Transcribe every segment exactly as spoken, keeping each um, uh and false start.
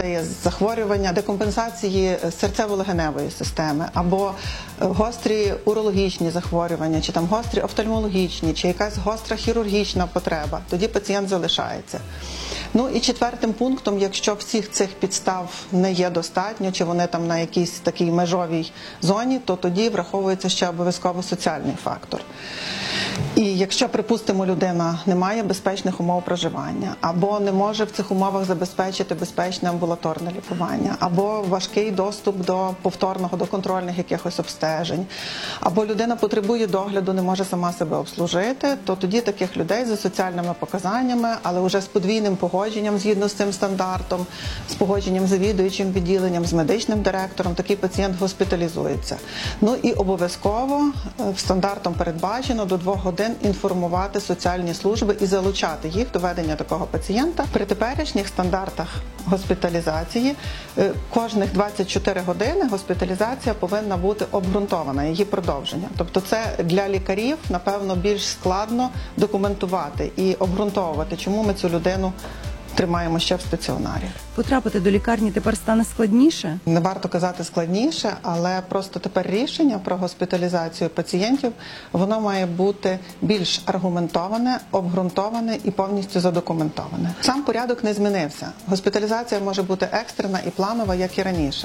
це захворювання, декомпенсації серцево-легеневої системи, або гострі урологічні захворювання, чи там гострі офтальмологічні, чи якась гостра хірургічна потреба, тоді пацієнт залишається. Ну і четвертим пунктом, якщо всіх цих підстав не є достатньо, чи вони там на якійсь такій межовій зоні, то тоді враховується ще обов'язково соціальний фактор. І якщо, припустимо, людина не має безпечних умов проживання, або не може в цих умовах забезпечити безпечне амбулаторне лікування, або важкий доступ до повторного, до контрольних якихось обстежень, або людина потребує догляду, не може сама себе обслужити, то тоді таких людей за соціальними показаннями, але вже з подвійним погодженням згідно з цим стандартом, з погодженням завідуючим відділенням, з медичним директором, такий пацієнт госпіталізується. Ну і обов'язково стандартом передбачено до двох годин інформувати соціальні служби і залучати їх до ведення такого пацієнта. При теперішніх стандартах госпіталізації кожних двадцять чотири години госпіталізація повинна бути обґрунтована, її продовження. Тобто це для лікарів, напевно, більш складно документувати і обґрунтовувати, чому ми цю людину тримаємо ще в стаціонарі. Потрапити до лікарні тепер стане складніше? Не варто казати складніше, але просто тепер рішення про госпіталізацію пацієнтів, воно має бути більш аргументоване, обґрунтоване і повністю задокументоване. Сам порядок не змінився. Госпіталізація може бути екстрена і планова, як і раніше.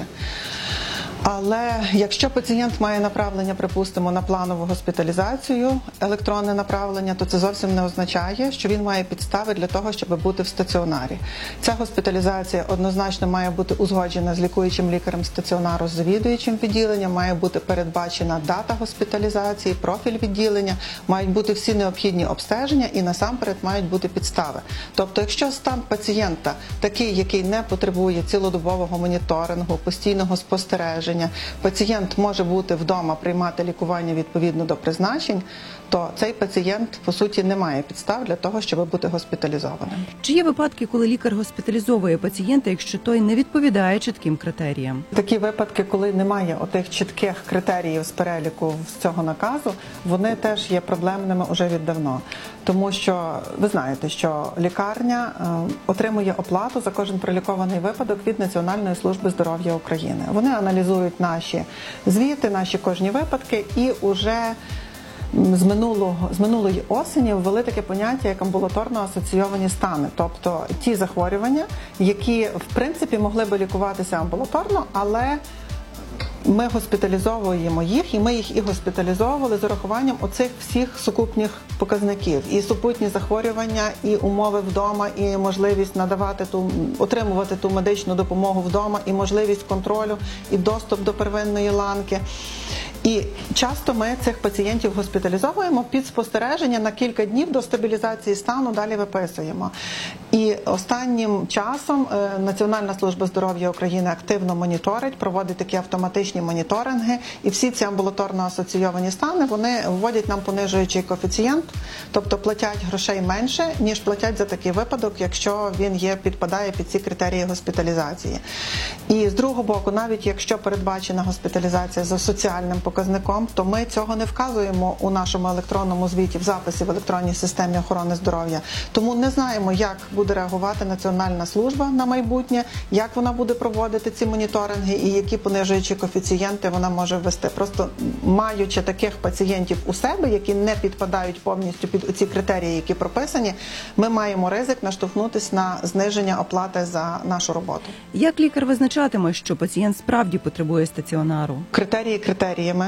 Але якщо пацієнт має направлення, припустимо, на планову госпіталізацію, електронне направлення, то це зовсім не означає, що він має підстави для того, щоб бути в стаціонарі. Ця госпіталізація однозначно має бути узгоджена з лікуючим лікарем стаціонару, з завідуючим відділенням, має бути передбачена дата госпіталізації, профіль відділення, мають бути всі необхідні обстеження і насамперед мають бути підстави. Тобто, якщо стан пацієнта такий, який не потребує цілодобового моніторингу, постійного спостереження, пацієнт може бути вдома, приймати лікування відповідно до призначень, то цей пацієнт, по суті, не має підстав для того, щоб бути госпіталізованим. Чи є випадки, коли лікар госпіталізовує пацієнта, якщо той не відповідає чітким критеріям? Такі випадки, коли немає отих чітких критеріїв з переліку з цього наказу, вони теж є проблемними уже віддавно. Тому що ви знаєте, що лікарня е, отримує оплату за кожен пролікований випадок від Національної служби здоров'я України. Вони аналізують наші звіти, наші кожні випадки і уже з минулого, з минулої осені ввели таке поняття, як амбулаторно асоційовані стани. Тобто ті захворювання, які, в принципі, могли би лікуватися амбулаторно, але ми госпіталізовуємо їх, і ми їх і госпіталізовували з урахуванням оцих всіх сукупних показників. І супутні захворювання, і умови вдома, і можливість надавати ту, отримувати ту медичну допомогу вдома, і можливість контролю, і доступ до первинної ланки. І часто ми цих пацієнтів госпіталізовуємо під спостереження на кілька днів до стабілізації стану, далі виписуємо. І останнім часом Національна служба здоров'я України активно моніторить, проводить такі автоматичні моніторинги, і всі ці амбулаторно асоційовані стани, вони вводять нам понижуючий коефіцієнт, тобто платять грошей менше, ніж платять за такий випадок, якщо він є, підпадає під ці критерії госпіталізації. І з другого боку, навіть якщо передбачена госпіталізація за соціальним показником, то ми цього не вказуємо у нашому електронному звіті, в записі в електронній системі охорони здоров'я. Тому не знаємо, як буде реагувати Національна служба на майбутнє, як вона буде проводити ці моніторинги і які понижуючі коефіцієнти вона може ввести. Просто маючи таких пацієнтів у себе, які не підпадають повністю під ці критерії, які прописані, ми маємо ризик наштовхнутися на зниження оплати за нашу роботу. Як лікар визначатиме, що пацієнт справді потребує стаціонару? Критерії критеріями.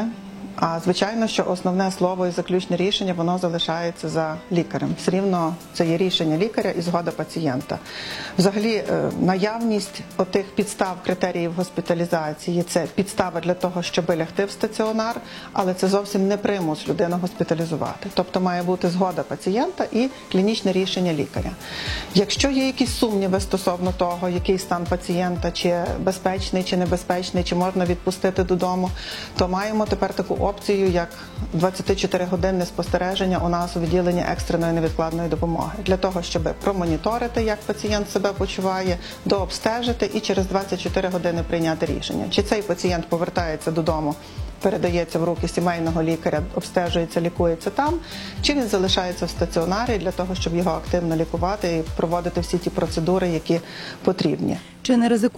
А звичайно, що основне слово і заключне рішення, воно залишається за лікарем. Все рівно це є рішення лікаря і згода пацієнта. Взагалі, наявність отих підстав, критеріїв госпіталізації – це підстава для того, щоб лягти в стаціонар, але це зовсім не примус людину госпіталізувати. Тобто має бути згода пацієнта і клінічне рішення лікаря. Якщо є якісь сумніви стосовно того, який стан пацієнта, чи безпечний, чи небезпечний, чи можна відпустити додому, то маємо тепер таку опцію, як двадцятичотиригодинне спостереження у нас у відділенні екстреної невідкладної допомоги. Для того, щоб промоніторити, як пацієнт себе почуває, дообстежити і через двадцять чотири години прийняти рішення. Чи цей пацієнт повертається додому, передається в руки сімейного лікаря, обстежується, лікується там, чи він залишається в стаціонарі для того, щоб його активно лікувати і проводити всі ті процедури, які потрібні. Чи не ризикує